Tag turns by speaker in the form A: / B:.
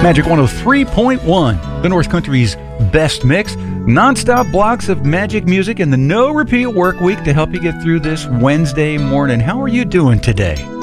A: Magic 103.1, the North Country's best mix. Non-stop blocks of magic music and the no-repeat work week to help you get through this Wednesday morning. How are you doing today?